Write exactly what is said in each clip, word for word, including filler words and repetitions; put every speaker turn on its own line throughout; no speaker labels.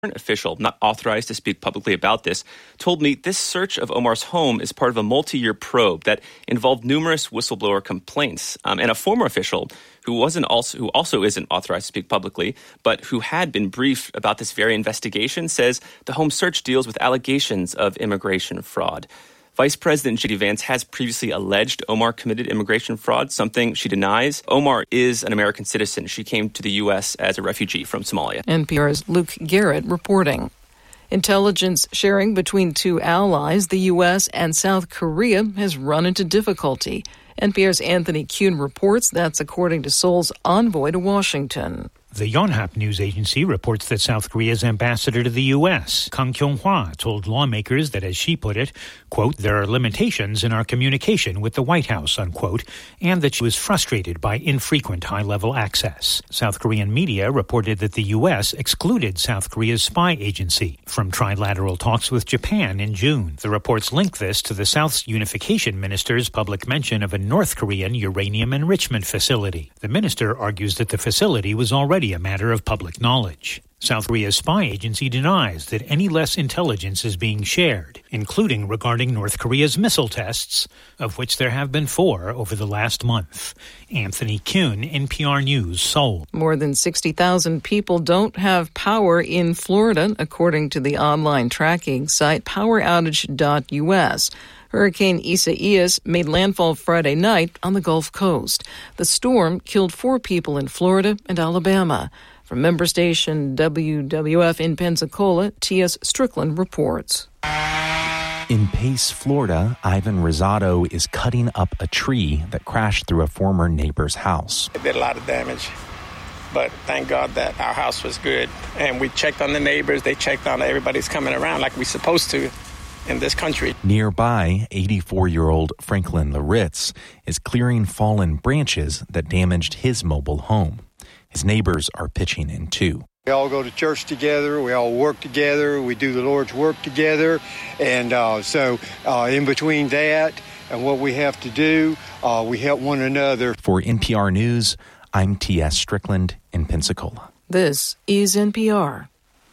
official, not authorized to speak publicly about this, told me this search of Omar's home is part of a multi-year probe that involved numerous whistleblower complaints. Um, and a former official who wasn't also who also isn't authorized to speak publicly, but who had been briefed about this very investigation, says the home search deals with allegations of immigration fraud. Vice President J D Vance has previously alleged Omar committed immigration fraud, something she denies. Omar is an American citizen. She came to the U S as a refugee from Somalia.
N P R's Luke Garrett reporting. Intelligence sharing between two allies, the U S and South Korea, has run into difficulty. N P R's Anthony Kuhn reports that's according to Seoul's envoy to Washington.
The Yonhap news agency reports that South Korea's ambassador to the U S, Kang Kyung-hwa, told lawmakers that, as she put it, quote, there are limitations in our communication with the White House, unquote, and that she was frustrated by infrequent high-level access. South Korean media reported that the U S excluded South Korea's spy agency from trilateral talks with Japan in June. The reports link this to the South's unification minister's public mention of a North Korean uranium enrichment facility. The minister argues that the facility was already a matter of public knowledge. South Korea's spy agency denies that any less intelligence is being shared, including regarding North Korea's missile tests, of which there have been four over the last month. Anthony Kuhn, N P R News, Seoul.
More than sixty thousand people don't have power in Florida, according to the online tracking site power outage dot U S. Hurricane Isaias made landfall Friday night on the Gulf Coast. The storm killed four people in Florida and Alabama. From member station W W F in Pensacola, T S Strickland reports.
In Pace, Florida, Ivan Rosado is cutting up a tree that crashed through a former neighbor's house.
It did a lot of damage, but thank God that our house was good. And we checked on the neighbors. They checked on everybody's coming around like we're supposed to in this country.
Nearby, eighty-four-year-old Franklin Laritz is clearing fallen branches that damaged his mobile home. His neighbors are pitching in too.
We all go to church together. We all work together. We do the Lord's work together. And uh, so uh, in between that and what we have to do, uh, we help one another.
For N P R News, I'm T S Strickland in Pensacola.
This is N P R.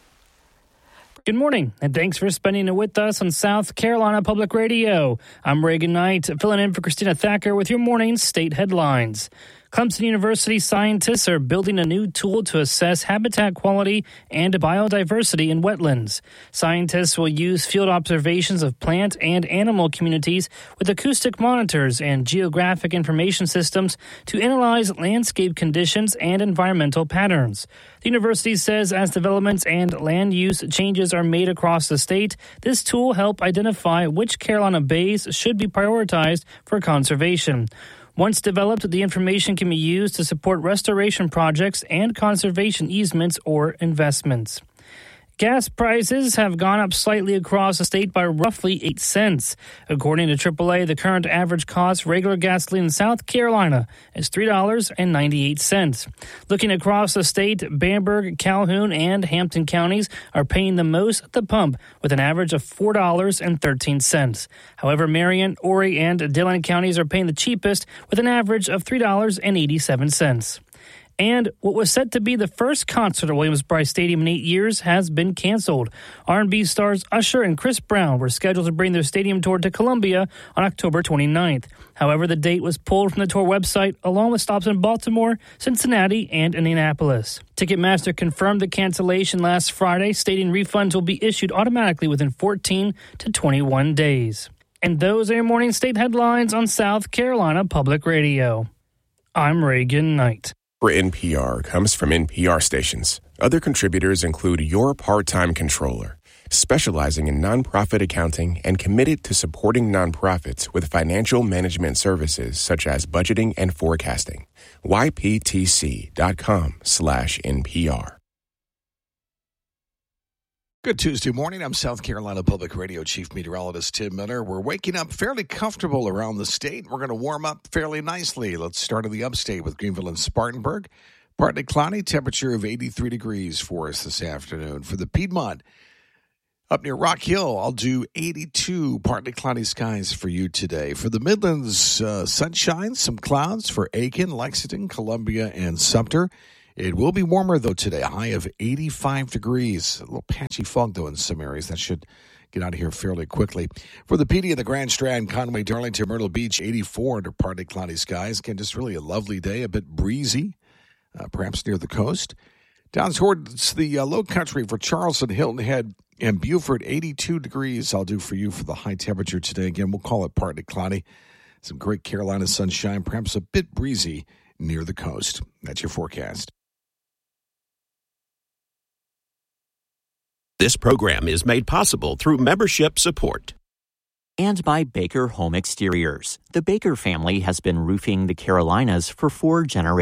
Good morning, and thanks for spending it with us on South Carolina Public Radio. I'm Reagan Knight, filling in for Christina Thacker with your morning state headlines. Clemson University scientists are building a new tool to assess habitat quality and biodiversity in wetlands. Scientists will use field observations of plant and animal communities with acoustic monitors and geographic information systems to analyze landscape conditions and environmental patterns. The university says as developments and land use changes are made across the state, this tool will help identify which Carolina bays should be prioritized for conservation. Once developed, the information can be used to support restoration projects and conservation easements or investments. Gas prices have gone up slightly across the state by roughly eight cents. According to triple A, the current average cost for regular gasoline in South Carolina is three dollars and ninety-eight cents. Looking across the state, Bamberg, Calhoun, and Hampton counties are paying the most at the pump with an average of four dollars and thirteen cents. However, Marion, Horry, and Dillon counties are paying the cheapest with an average of three dollars and eighty-seven cents. And what was set to be the first concert at Williams-Brice Stadium in eight years has been canceled. R and B stars Usher and Chris Brown were scheduled to bring their stadium tour to Columbia on October twenty-ninth. However, the date was pulled from the tour website, along with stops in Baltimore, Cincinnati, and Indianapolis. Ticketmaster confirmed the cancellation last Friday, stating refunds will be issued automatically within fourteen to twenty-one days. And those are your morning state headlines on South Carolina Public Radio. I'm Reagan Knight.
For N P R comes from N P R stations. Other contributors include Your Part-Time Controller, specializing in nonprofit accounting and committed to supporting nonprofits with financial management services such as budgeting and forecasting. Y P T C dot com slash N P R.
Good Tuesday morning. I'm South Carolina Public Radio Chief Meteorologist Tim Miller. We're waking up fairly comfortable around the state. We're going to warm up fairly nicely. Let's start in the upstate with Greenville and Spartanburg. Partly cloudy, temperature of eighty-three degrees for us this afternoon. For the Piedmont, up near Rock Hill, I'll do eighty-two, partly cloudy skies for you today. For the Midlands, uh, sunshine, some clouds for Aiken, Lexington, Columbia, and Sumter. It will be warmer, though, today. A high of eighty-five degrees. A little patchy fog, though, in some areas. That should get out of here fairly quickly. For the P D in the Grand Strand, Conway, Darlington, Myrtle Beach, eighty-four under partly cloudy skies. Again, just really a lovely day, a bit breezy, uh, perhaps near the coast. Down towards the uh, low country for Charleston, Hilton Head, and Beaufort, eighty-two degrees. I'll do for you for the high temperature today. Again, we'll call it partly cloudy. Some great Carolina sunshine, perhaps a bit breezy near the coast. That's your forecast.
This program is made possible through membership support.
And by Baker Home Exteriors. The Baker family has been roofing the Carolinas for four generations.